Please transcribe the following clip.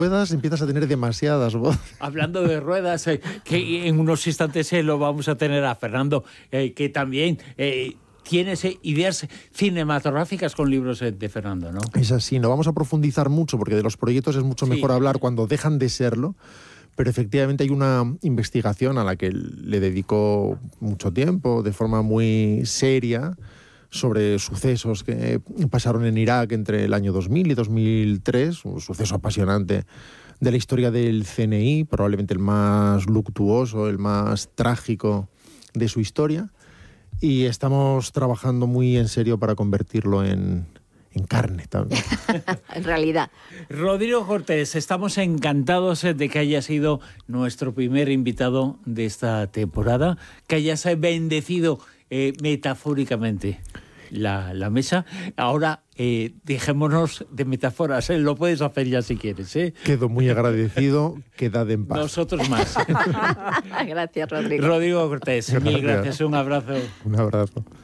ruedas empiezas a tener demasiadas voces. Hablando de ruedas, que en unos instantes lo vamos a tener a Fernando, que también tiene ideas cinematográficas con libros de Fernando, ¿no? Es así, no vamos a profundizar mucho porque de los proyectos es mucho mejor hablar cuando dejan de serlo, pero efectivamente hay una investigación a la que le dedico mucho tiempo, de forma muy seria, sobre sucesos que pasaron en Irak entre el año 2000 y 2003, un suceso apasionante de la historia del CNI, probablemente el más luctuoso, el más trágico de su historia, y estamos trabajando muy en serio para convertirlo en carne también. En realidad. Rodrigo Cortés, estamos encantados de que hayas sido nuestro primer invitado de esta temporada, que hayas bendecido metafóricamente la mesa. Ahora dejémonos de metáforas, lo puedes hacer ya si quieres. Quedo muy agradecido, quedad en paz. Nosotros más. Gracias, Rodrigo. Rodrigo Cortés, mil gracias, un abrazo. Un abrazo.